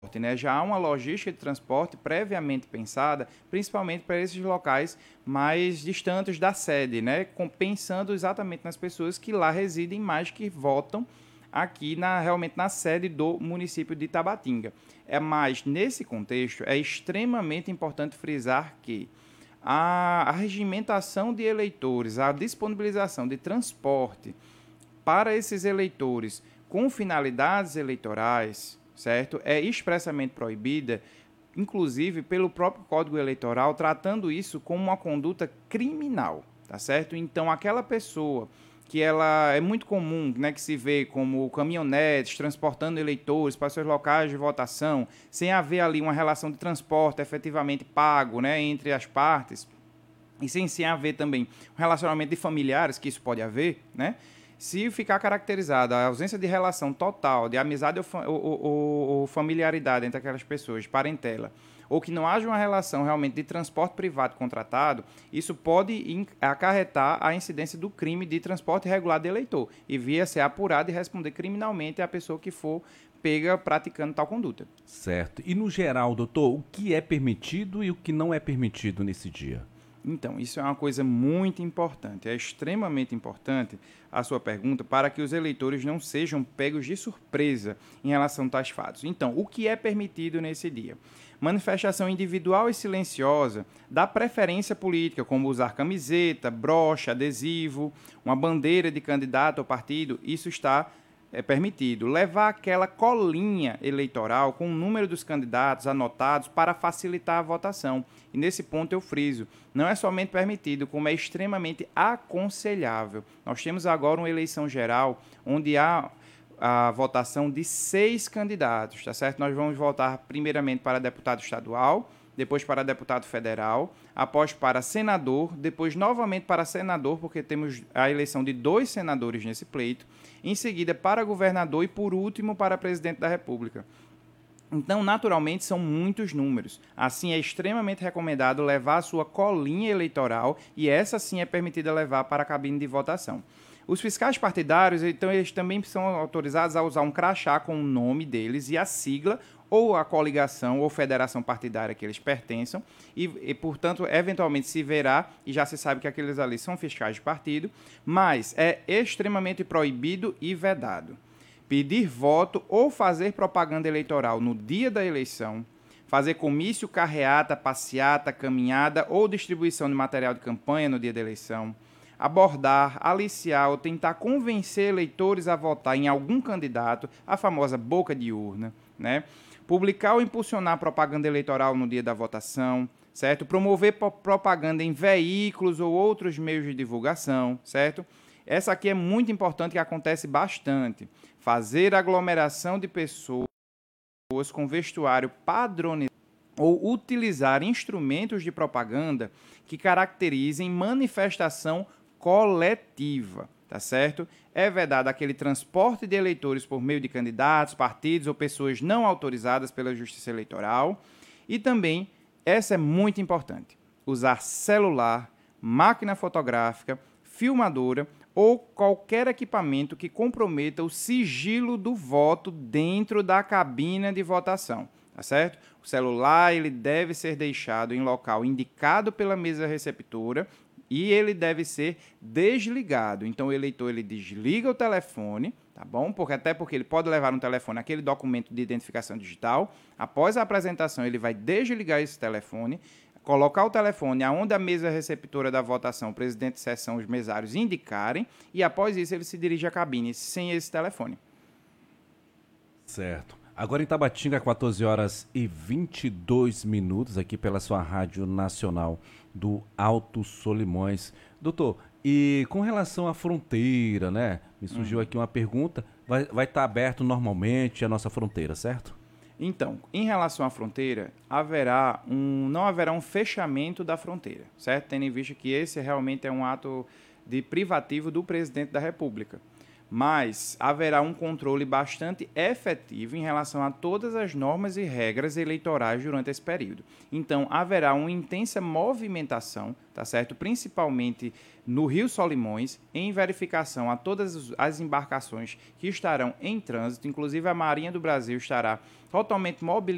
né? Já há uma logística de transporte previamente pensada, principalmente para esses locais mais distantes da sede, né? Pensando exatamente nas pessoas que lá residem, mais que votam aqui realmente na sede do município de Tabatinga. Mas nesse contexto é extremamente importante frisar que a regimentação de eleitores, a disponibilização de transporte para esses eleitores com finalidades eleitorais, certo? É expressamente proibida, inclusive pelo próprio Código Eleitoral, tratando isso como uma conduta criminal, tá certo? Então, aquela pessoa que ela é muito comum, né, que se vê como caminhonetes transportando eleitores para seus locais de votação, sem haver ali uma relação de transporte efetivamente pago, né, entre as partes, e sem haver também um relacionamento de familiares, que isso pode haver, né? Se ficar caracterizada a ausência de relação total, de amizade ou familiaridade entre aquelas pessoas, parentela, ou que não haja uma relação realmente de transporte privado contratado, isso pode acarretar a incidência do crime de transporte irregular de eleitor e vir a ser apurado e responder criminalmente a pessoa que for pega praticando tal conduta. Certo. E no geral, doutor, o que é permitido e o que não é permitido nesse dia? Então, isso é uma coisa muito importante, é extremamente importante a sua pergunta para que os eleitores não sejam pegos de surpresa em relação a tais fatos. Então, o que é permitido nesse dia? Manifestação individual e silenciosa da preferência política, como usar camiseta, brocha, adesivo, uma bandeira de candidato ou partido, isso está permitido. Levar aquela colinha eleitoral com o número dos candidatos anotados para facilitar a votação. E nesse ponto eu friso, não é somente permitido, como é extremamente aconselhável. Nós temos agora uma eleição geral onde há a votação de 6 candidatos, tá certo? Nós vamos votar primeiramente para deputado estadual, depois para deputado federal, após para senador, depois novamente para senador, porque temos a eleição de 2 senadores nesse pleito, em seguida para governador e, por último, para presidente da República. Então, naturalmente, são muitos números. Assim, é extremamente recomendado levar a sua colinha eleitoral e essa sim é permitida levar para a cabine de votação. Os fiscais partidários, então, eles também são autorizados a usar um crachá com o nome deles e a sigla ou a coligação ou federação partidária que eles pertençam portanto, eventualmente se verá, e já se sabe que aqueles ali são fiscais de partido, mas é extremamente proibido e vedado pedir voto ou fazer propaganda eleitoral no dia da eleição, fazer comício, carreata, passeata, caminhada ou distribuição de material de campanha no dia da eleição, abordar, aliciar ou tentar convencer eleitores a votar em algum candidato, a famosa boca de urna, né? Publicar ou impulsionar propaganda eleitoral no dia da votação, certo? Promover propaganda em veículos ou outros meios de divulgação, certo? Essa aqui é muito importante, que acontece bastante. Fazer aglomeração de pessoas com vestuário padronizado ou utilizar instrumentos de propaganda que caracterizem manifestação coletiva, tá certo? É vedado aquele transporte de eleitores por meio de candidatos, partidos ou pessoas não autorizadas pela Justiça Eleitoral. E também, essa é muito importante, usar celular, máquina fotográfica, filmadora ou qualquer equipamento que comprometa o sigilo do voto dentro da cabina de votação, tá certo? O celular ele deve ser deixado em local indicado pela mesa receptora e ele deve ser desligado. Então o eleitor ele desliga o telefone, tá bom? Até porque ele pode levar no telefone aquele documento de identificação digital. Após a apresentação ele vai desligar esse telefone, colocar o telefone aonde a mesa receptora da votação, o presidente de sessão, os mesários indicarem, e após isso ele se dirige à cabine sem esse telefone. Certo. Agora em Tabatinga, 14 horas e 22 minutos, aqui pela sua Rádio Nacional do Alto Solimões. Doutor, e com relação à fronteira, né? Me surgiu aqui uma pergunta. Vai estar aberto normalmente a nossa fronteira, certo? Então, em relação à fronteira, não haverá um fechamento da fronteira, certo? Tendo em vista que esse realmente é um ato de privativo do presidente da República. Mas haverá um controle bastante efetivo em relação a todas as normas e regras eleitorais durante esse período. Então, haverá uma intensa movimentação, tá certo? Principalmente no Rio Solimões, em verificação a todas as embarcações que estarão em trânsito, inclusive a Marinha do Brasil estará totalmente mobilizada